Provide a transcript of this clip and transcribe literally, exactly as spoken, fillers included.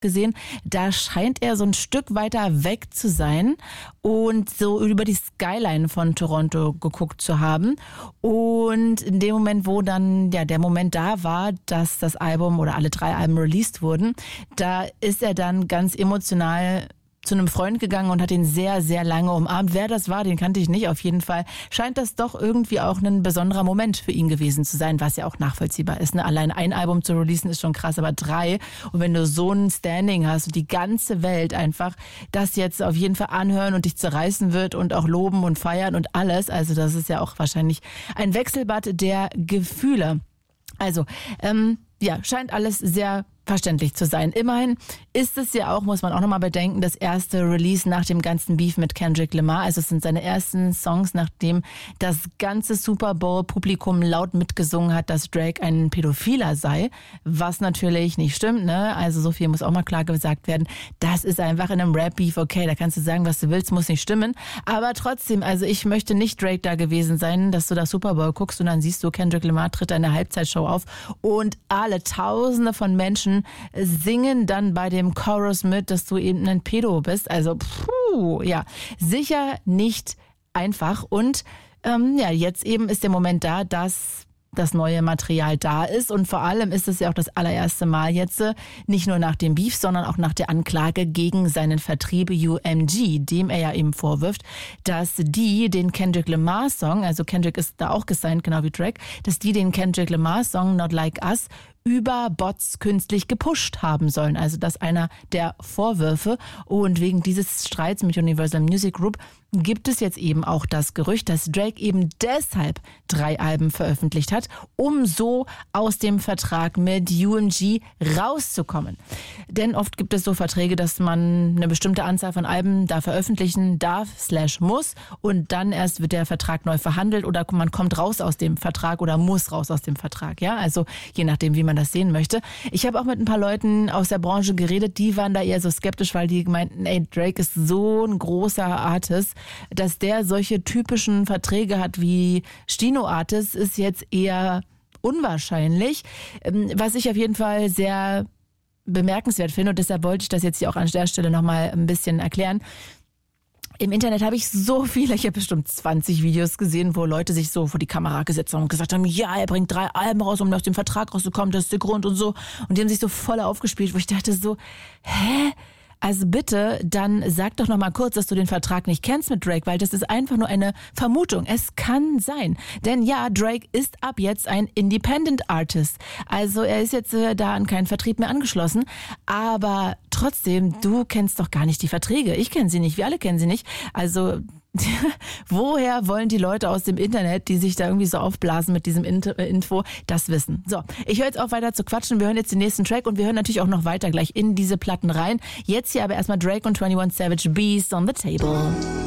gesehen. Da scheint er so ein Stück weiter weg zu sein und so über die Skyline von Toronto geguckt zu haben. Und in dem Moment, wo dann ja der Moment da war, dass das Album oder alle drei Alben released wurden, da ist er dann ganz emotional zu einem Freund gegangen und hat ihn sehr, sehr lange umarmt. Wer das war, den kannte ich nicht. Auf jeden Fall scheint das doch irgendwie auch ein besonderer Moment für ihn gewesen zu sein, was ja auch nachvollziehbar ist. Ne? Allein ein Album zu releasen ist schon krass, aber drei. Und wenn du so ein Standing hast und die ganze Welt einfach das jetzt auf jeden Fall anhören und dich zerreißen wird und auch loben und feiern und alles. Also das ist ja auch wahrscheinlich ein Wechselbad der Gefühle. Also, ähm, ja, scheint alles sehr verständlich zu sein. Immerhin ist es ja auch, muss man auch nochmal bedenken, das erste Release nach dem ganzen Beef mit Kendrick Lamar. Also es sind seine ersten Songs, nachdem das ganze Super Bowl-Publikum laut mitgesungen hat, dass Drake ein Pädophiler sei, was natürlich nicht stimmt, ne? Also so viel muss auch mal klar gesagt werden. Das ist einfach in einem Rap-Beef, okay, da kannst du sagen, was du willst, muss nicht stimmen. Aber trotzdem, also ich möchte nicht Drake da gewesen sein, dass du das Super Bowl guckst und dann siehst du, Kendrick Lamar tritt eine Halbzeitshow auf und alle Tausende von Menschen singen dann bei dem Chorus mit, dass du eben ein Pädo bist. Also, puh, ja, sicher nicht einfach. Und ähm, ja, jetzt eben ist der Moment da, dass das neue Material da ist. Und vor allem ist es ja auch das allererste Mal jetzt, nicht nur nach dem Beef, sondern auch nach der Anklage gegen seinen Vertrieb U M G, dem er ja eben vorwirft, dass die den Kendrick Lamar Song, also Kendrick ist da auch gesigned, genau wie Drake, dass die den Kendrick Lamar Song Not Like Us über Bots künstlich gepusht haben sollen. Also das ist einer der Vorwürfe. Und wegen dieses Streits mit Universal Music Group gibt es jetzt eben auch das Gerücht, dass Drake eben deshalb drei Alben veröffentlicht hat, um so aus dem Vertrag mit U M G rauszukommen. Denn oft gibt es so Verträge, dass man eine bestimmte Anzahl von Alben da veröffentlichen darf, slash muss, und dann erst wird der Vertrag neu verhandelt oder man kommt raus aus dem Vertrag oder muss raus aus dem Vertrag. Ja, also je nachdem, wie man das sehen möchte. Ich habe auch mit ein paar Leuten aus der Branche geredet, die waren da eher so skeptisch, weil die meinten, ey, Drake ist so ein großer Artist, dass der solche typischen Verträge hat wie Stino Artist, ist jetzt eher unwahrscheinlich. Was ich auf jeden Fall sehr bemerkenswert finde und deshalb wollte ich das jetzt hier auch an der Stelle nochmal ein bisschen erklären. Im Internet habe ich so viele, ich habe bestimmt zwanzig Videos gesehen, wo Leute sich so vor die Kamera gesetzt haben und gesagt haben, ja, er bringt drei Alben raus, um aus dem Vertrag rauszukommen, das ist der Grund und so. Und die haben sich so voll aufgespielt, wo ich dachte so, hä? Also bitte, dann sag doch noch mal kurz, dass du den Vertrag nicht kennst mit Drake, weil das ist einfach nur eine Vermutung. Es kann sein. Denn ja, Drake ist ab jetzt ein Independent Artist. Also er ist jetzt äh, da an keinen Vertrieb mehr angeschlossen. Aber trotzdem, du kennst doch gar nicht die Verträge. Ich kenne sie nicht, wir alle kennen sie nicht. Also woher wollen die Leute aus dem Internet, die sich da irgendwie so aufblasen mit diesem Info, das wissen? So, ich höre jetzt auch weiter zu quatschen. Wir hören jetzt den nächsten Track und wir hören natürlich auch noch weiter gleich in diese Platten rein. Jetzt hier aber erstmal Drake und twenty-one Savage, Beast on the Table.